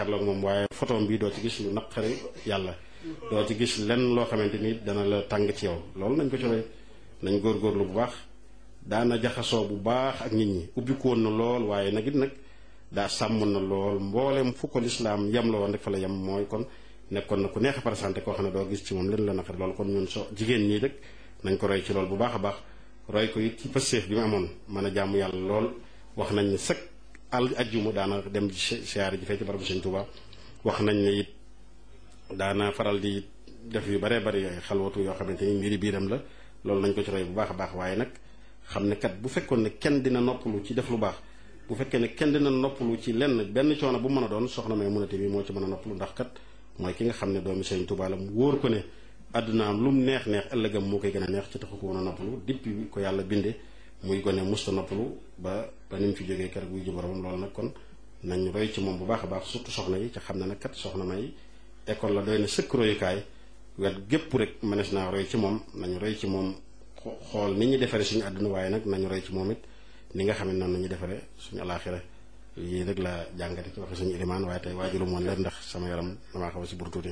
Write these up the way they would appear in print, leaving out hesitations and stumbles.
jàkkaarloog moom waaye photom bi doo ci gis lu naqari yàlla doo ci gis lenn loo xamante ni dana la tàng ci yow loolu nañ ko ci roy nañ góorgóorlu bu baax daana jaxasoo bu baax ak nit ñi ubbiku woon na lool waaye nag it nag daa sàmmoon na lool mboolem fu ko lislaam yem la woon rek fa la yem mooy kon nekkoon na ku neex a présenté koo xam ne doo gis ci moom leen la naqari loolu kon ñun jigéen ñii rek nañ ko roy ci lool bu baax a baax roy ko it ci pëstéef bi mu amoon mën a jaamu yàlla lool wax nañ ne sëkk ajjuma daana dem siyaare ji fee ci barabu Sëñ Tuubaa wax nañ ne it daana faral di def yu baree bari xalwatu yoo xamante ni mbiri biiram la loolu nañ ko ci roy bu baax a baax waaye nag xam ne kat bu fekkoon ne kenn dina noppalu ci def lu baax bu fekkee ne kenn dina noppalu ci lenn benn coono bu mën a doon soxna May Munate bi moo ci mën a noppalu ndax kat mooy ki nga xam ne doomi Sëñ Tuubaa la mu wóor ko ne àddunaam lu mu neex neex ëllëgam moo koy gën a neex ci taxu ko mën a noppalu depuis ko yàlla binde muy gone musta noppalu ba ni mu fi jógee keroog buy ji boromam loolu nag kon nañ roy ci moom bu baax a baax surtout soxna yi ca xam ne nag kat soxna May école la doy na sëkk royukaay wet gépp rek mënees naa roy ci moom nañu roy ci moom xool ni ñuy defaree suñu àdduna waaye nag nañu roy ci moom it ni nga xam ne noonu nañu defaree suñu alaaxira yii rek la jàngate ci waxe suñu ilimaan waaye tey waajulu moon leen ndax sama yaram damaa xaw a si burtuuti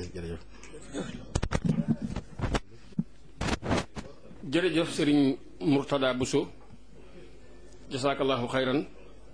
jërëjëf sëriñ Murtada Bousso jasaakallahu xayran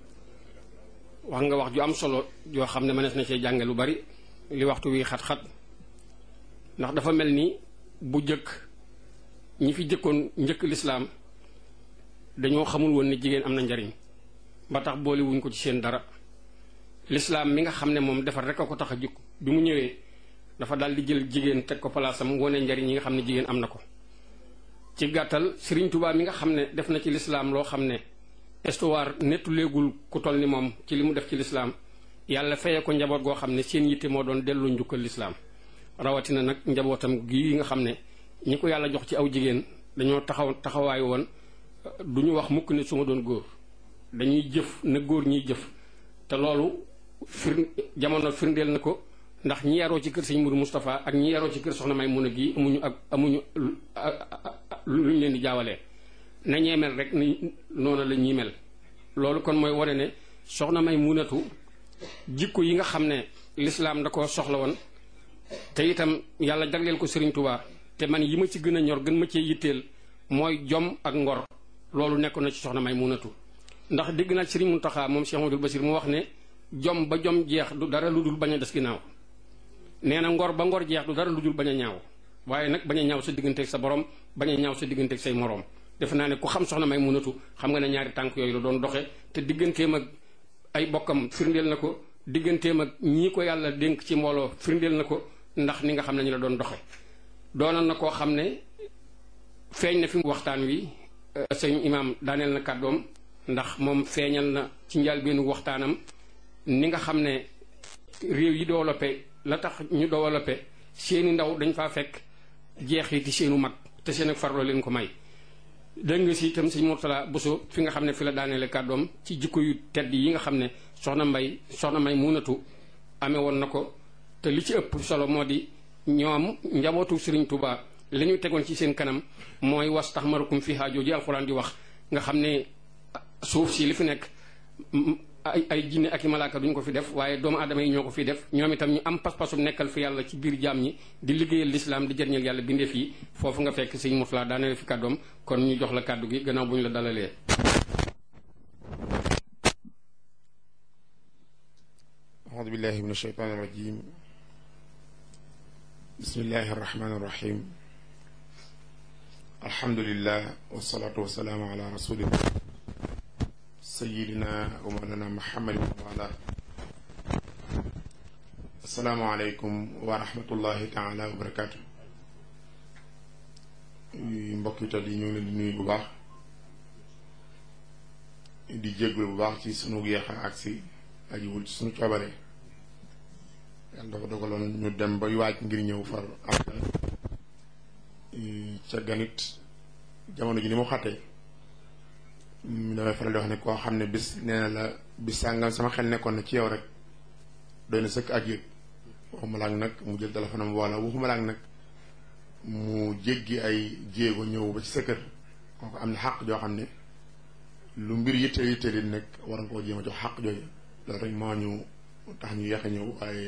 wax nga wax ju am solo joo xam ne mënees na cee jànge lu bari li waxtu wi xat-xat ndax dafa mel ni bu jëkk ñi fi jëkkoon njëkk lislaam dañoo xamul woon ne jigéen am na njariñ ba tax boole wuñ ko ci seen dara lislaam mi nga xam ne moom defar rek a ko tax a jukk bi mu ñëwee dafa daal di jël jigéen teg ko palaasam wane njariñ yi nga xam ne jigéen am na ko ci gàttal Sëriñ Tuubaa mi nga xam ne def na ci lislaam loo xam ne histoire nettuleegul ku toll ni moom ci li mu def ci lislaam yàlla fayee ko njaboot goo xam ne seen yitte moo doon delloo njukkal lislaam rawatina nag njabootam gi nga xam ne ñi ko yàlla jox ci aw jigéen dañoo taxawaay woon du ñu wax mukk ne su ma doon góor dañuy jëf na góor ñiy jëf te loolu jamono firndeel na ko ndax ñi yaroo ci kër sëñ Mourou Moustapha ak ñi yaroo ci kër soxna May Muna gi amuñu lu ñu leen di jaawalee na ñee mel rek ni noonu la ñuy mel loolu kon mooy wane ne soxna May Munatu jikko yi nga xam ne lislaam da ko soxla woon te itam yàlla jagleel ko Sëriñ Tuubaa te man yi ma ci gën a ñor gën ma cee yitteel mooy jom ak ngor loolu nekk na ci soxna May Munatu ndax dégg naa Sëriñ Muntaxa moom Cheikh Amadou Bassir mu wax ne jom ba jom jeex du dara lu dul bañ a des ginnaaw nee na ngor ba ngor jeex du dara lu dul bañ a ñaaw waaye nag bañ a ñaaw sa digganteeg sa borom bañ a ñaaw sa digganteeg say moroom defe naa ne ku xam soxna May Munatu xam nga ne ñaari tànk yooyu la doon doxe te digganteem ak ay bokkam firndeel na ko digganteem ak ñii ko yàlla dénk ci mbooloo firndeel na ko ndax ni nga xam ne ñu la doon doxe doonoon na koo xam ne feeñ na fi waxtaan wi sëñ imaam daaneel na kàddoom ndax moom feeñal na ci njëlbéenu waxtaanam ni nga xam ne réew yi développé la tax ñu développé seeni ndaw dañ faa fekk jeexiti seenu mag te seen ak farloo leen ko may dégg nga si itam sëñ Murtada Bousso fi nga xam ne fi la daaneele kàddoom ci jikko yu tedd yi nga xam ne soxna May Munatu amee woon na ko te li ci ëpp solo moo di ñoom njabootu Sëriñ Tuubaa li ñu tegoon ci seen kanam mooy wastaxmarukum fiihaa jooju alxuraan di wax nga xam ne suuf si li fi nekk ay jinne ak i malaaka duñ ko fi def waaye doomu aadama yi ñoo ko fi def ñoom itam ñu am pas-pasum nekkal fi yàlla ci biir jaam ñi di liggéeyal lislaam di jëriñal yàlla bindeef yi foofu nga fekk sëñ Murtada daaneel fi kàddoom kon ñu jox la kàddu gi gannaaw bu ñu la dalalee. aoudu billahi min ashaytaani rajim bismillahi arrahmani irrahim alhamdulillah wasalaatu wasalaamu ala rasulillah sayidina wa mawlana muhammadin wa ala assalaamu aleykum wa rahmatullahi taala wa barakatu mbokk yi yi ñu ngi leen di nuyu bu baax di jégglu bu baax ci sunu yeexa agsi ajiwul ci sunu coobare yàlla dafa dogaloon ñu dem ba waaj ngir ñëw far am ca ganit jamono ji ni mu xattee damay faral di wax ne koo xam ne bis nee na la bis sàngam sama xel nekkoon na ci yow rek doy na sëkk ak yëg waxuma laak nag mu jël téléphone am wala waxuma laak nag mu jéggi ay jéego ñëw ba ci sa kër kooku am na xàq joo xam ne lu mbir yitte di nekk war nga koo jéem a jox xàq jooju loolu rek moo ñu tax ñu yéex a ñëw waaye